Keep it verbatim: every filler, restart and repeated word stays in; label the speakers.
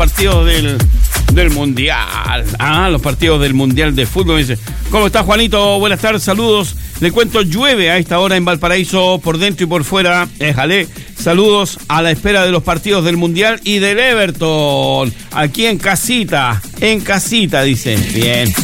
Speaker 1: partidos del, del Mundial. Ah, los partidos del Mundial de Fútbol. Me dice, ¿cómo está, Juanito? Buenas tardes, saludos. Le cuento, llueve a esta hora en Valparaíso, por dentro y por fuera. Éjale. Saludos a la espera de los partidos del Mundial y del Everton. Aquí en casita, en casita, dice. Bien.